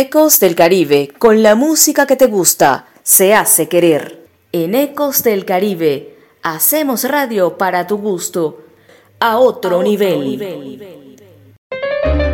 Ecos del Caribe, con la música que te gusta, se hace querer. En Ecos del Caribe, hacemos radio para tu gusto, a otro nivel.